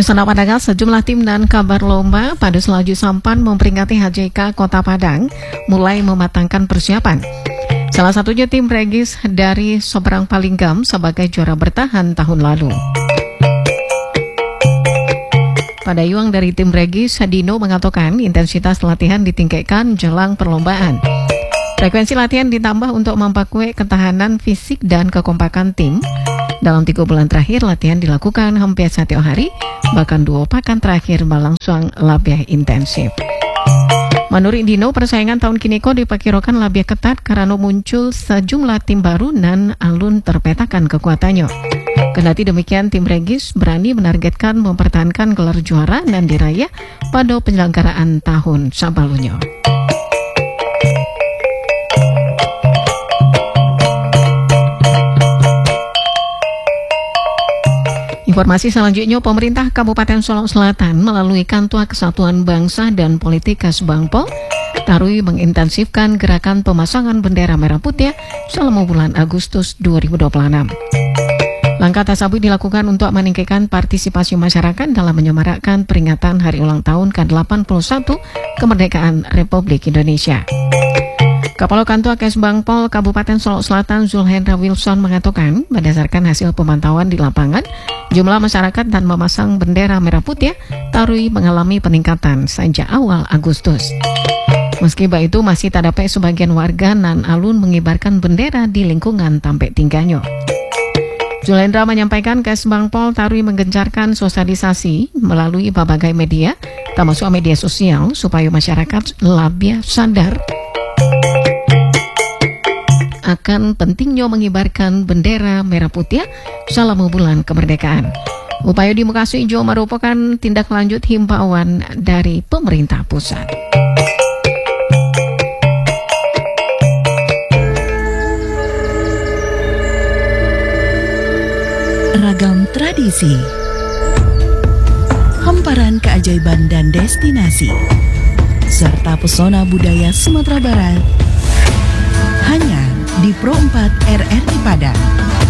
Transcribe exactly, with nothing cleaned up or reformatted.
Saudara pendengar, sejumlah tim dan kabar lomba pada Selaju Sampan memperingati H J K Kota Padang mulai mematangkan persiapan. Salah satunya tim Regis dari Sobrang Palinggam sebagai juara bertahan tahun lalu. Pada Yuang dari tim Regis, Dino mengatakan intensitas latihan ditingkatkan jelang perlombaan. Frekuensi latihan ditambah untuk memperkuat ketahanan fisik dan kekompakan tim. Dalam tiga bulan terakhir, latihan dilakukan hampir setiap hari, bahkan dua pekan terakhir berlangsung lebih intensif. Menurut Dino, persaingan tahun kini kok diperkirakan lebih ketat karena muncul sejumlah tim baru dan alun terpetakan kekuatannya. Kendati demikian, tim Regis berani menargetkan mempertahankan gelar juara dan diraya pada penyelenggaraan tahun sebelumnya. Informasi selanjutnya, pemerintah Kabupaten Solok Selatan melalui Kantor Kesatuan Bangsa dan Politikas Bangpol Tarui mengintensifkan gerakan pemasangan bendera merah putih selama bulan Agustus dua ribu dua puluh enam. Langkah tersebut dilakukan untuk meningkatkan partisipasi masyarakat dalam menyemarakkan peringatan hari ulang tahun ke delapan puluh satu kemerdekaan Republik Indonesia. Kepala Kantor Kes Bangpol Kabupaten Solok Selatan Zulhendra Wilson mengatakan, berdasarkan hasil pemantauan di lapangan, jumlah masyarakat dan memasang bendera merah putih Tarui mengalami peningkatan sejak awal Agustus. Meski begitu, masih terdapat sebagian warga nan alun mengibarkan bendera di lingkungan Tampek Tingkahnya. Zulhendra menyampaikan Kes Bangpol Tarui menggencarkan sosialisasi melalui berbagai media, termasuk media sosial, supaya masyarakat lebih sadar akan pentingnya mengibarkan bendera merah putih selama bulan kemerdekaan. Upaya demokrasi hijau merupakan tindak lanjut himbauan dari pemerintah pusat. Ragam tradisi, hamparan keajaiban dan destinasi, serta pesona budaya Sumatera Barat hanya di Pro empat R R I Padang.